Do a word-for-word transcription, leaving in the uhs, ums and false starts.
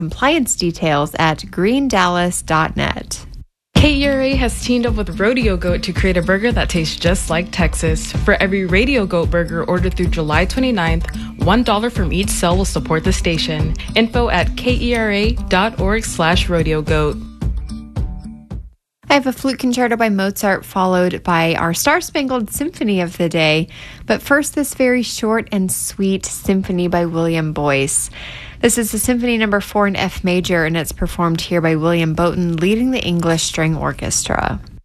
Compliance details at green dallas dot net. K E R A has teamed up with Rodeo Goat to create a burger that tastes just like Texas. For every Radio Goat burger ordered through July twenty-ninth, one dollar from each sale will support the station. Info at kera.org slash rodeo goat. I have a flute concerto by Mozart followed by our Star-Spangled Symphony of the day. But first, this very short and sweet symphony by William Boyce. This is the Symphony Number four in F major, and it's performed here by William Bowton, leading the English String Orchestra.